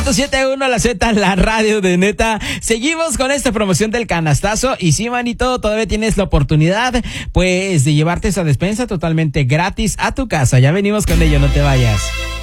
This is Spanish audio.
107.1 La Z, la radio de neta. Seguimos con esta promoción del canastazo. Y sí, manito, todavía tienes la oportunidad, pues, de llevarte esa despensa totalmente gratis a tu casa. Ya venimos con ello, no te vayas.